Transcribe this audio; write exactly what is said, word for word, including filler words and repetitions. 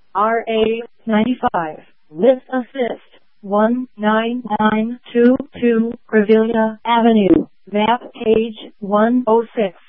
R A ninety-five, Lift Assist, one nine nine two two, Revelia Avenue, map page one oh six.